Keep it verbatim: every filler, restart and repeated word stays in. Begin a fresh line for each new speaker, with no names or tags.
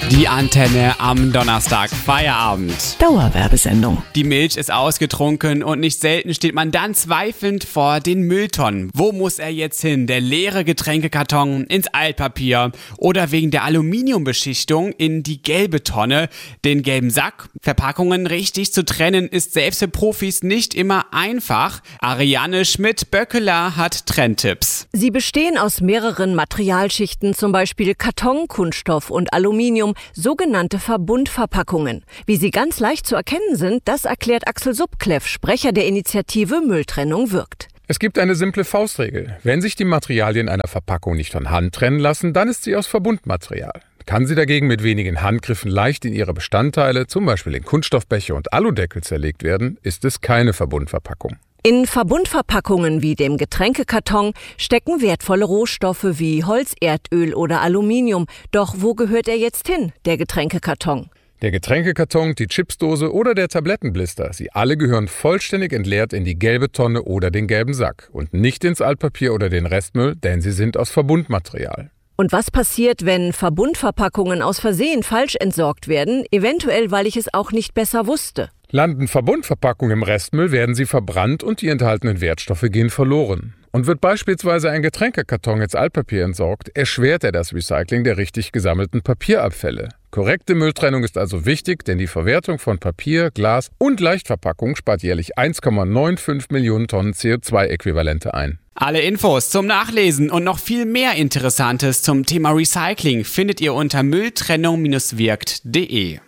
Die Antenne am Donnerstag, Feierabend.
Dauerwerbesendung.
Die Milch ist ausgetrunken und nicht selten steht man dann zweifelnd vor den Mülltonnen. Wo muss er jetzt hin? Der leere Getränkekarton ins Altpapier oder wegen der Aluminiumbeschichtung in die gelbe Tonne, den gelben Sack? Verpackungen richtig zu trennen ist selbst für Profis nicht immer einfach. Ariane Schmidt-Böckeler hat Trendtipps.
Sie bestehen aus mehreren Materialschichten, zum Beispiel Karton, Kunststoff und Aluminium, sogenannte Verbundverpackungen. Wie sie ganz leicht zu erkennen sind, das erklärt Axel Subkleff, Sprecher der Initiative Mülltrennung wirkt.
Es gibt eine simple Faustregel. Wenn sich die Materialien einer Verpackung nicht von Hand trennen lassen, dann ist sie aus Verbundmaterial. Kann sie dagegen mit wenigen Handgriffen leicht in ihre Bestandteile, zum Beispiel in Kunststoffbecher und Aludeckel, zerlegt werden, ist es keine Verbundverpackung.
In Verbundverpackungen wie dem Getränkekarton stecken wertvolle Rohstoffe wie Holz, Erdöl oder Aluminium. Doch wo gehört er jetzt hin, der Getränkekarton?
Der Getränkekarton, die Chipsdose oder der Tablettenblister, sie alle gehören vollständig entleert in die gelbe Tonne oder den gelben Sack und nicht ins Altpapier oder den Restmüll, denn sie sind aus Verbundmaterial.
Und was passiert, wenn Verbundverpackungen aus Versehen falsch entsorgt werden, eventuell weil ich es auch nicht besser wusste?
Landen Verbundverpackungen im Restmüll, werden sie verbrannt und die enthaltenen Wertstoffe gehen verloren. Und wird beispielsweise ein Getränkekarton ins Altpapier entsorgt, erschwert er das Recycling der richtig gesammelten Papierabfälle. Korrekte Mülltrennung ist also wichtig, denn die Verwertung von Papier, Glas und Leichtverpackung spart jährlich eins Komma fünfundneunzig Millionen Tonnen C O zwei Äquivalente ein.
Alle Infos zum Nachlesen und noch viel mehr Interessantes zum Thema Recycling findet ihr unter mülltrennung Bindestrich wirkt Punkt de.